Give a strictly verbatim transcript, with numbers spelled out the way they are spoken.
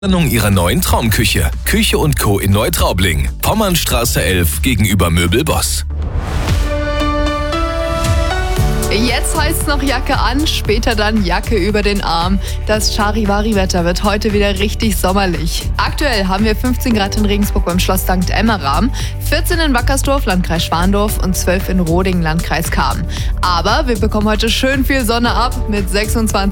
Ihrer neuen Traumküche. Küche und Co. in Neutraubling. Pommernstraße elf gegenüber Möbelboss. Jetzt heißt es noch Jacke an, später dann Jacke über den Arm. Das Charivari-Wetter wird heute wieder richtig sommerlich. Aktuell haben wir fünfzehn Grad in Regensburg beim Schloss Sankt Emmeram, vierzehn in Wackersdorf, Landkreis Schwandorf und zwölf in Roding, Landkreis Cham. Aber wir bekommen heute schön viel Sonne ab mit sechsundzwanzig